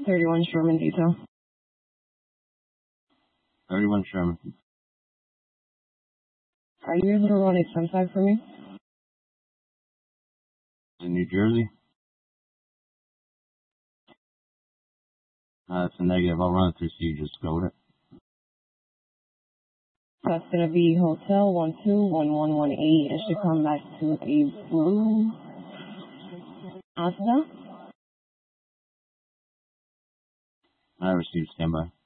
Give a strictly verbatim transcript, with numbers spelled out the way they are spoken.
thirty-one Sherman detail. thirty-one Sherman. Are you able to run a ten five for me? In New Jersey? Uh, it's a negative. I'll run it through so you just go with it. That's going to be Hotel one two one one one eight. It should come back to a blue Mazda. I received standby.